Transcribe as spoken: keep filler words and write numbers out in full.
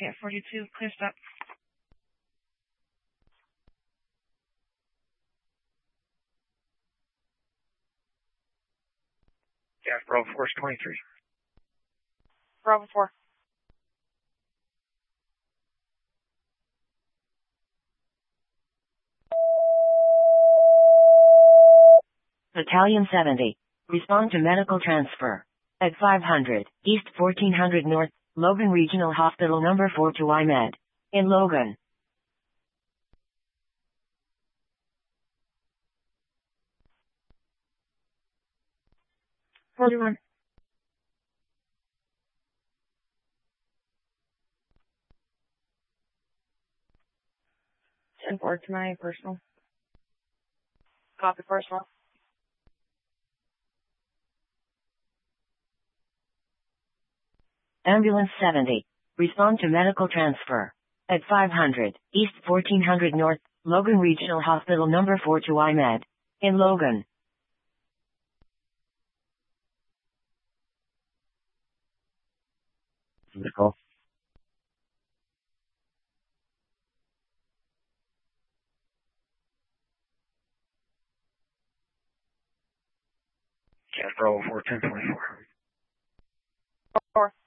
Cat forty-two, clear stop. Cat Bravo Force twenty-three. Bravo four. Battalion seventy. Respond to medical transfer. At five hundred, East fourteen hundred North, Logan Regional Hospital number four to I MED. In Logan. forty-one. ten four to my personal. Copy personal. Ambulance seventy. Respond to medical transfer. At five hundred, East fourteen hundred North, Logan Regional Hospital number four to I MED. In Logan. Nicole. Cat Bravo four ten twenty-four. Four.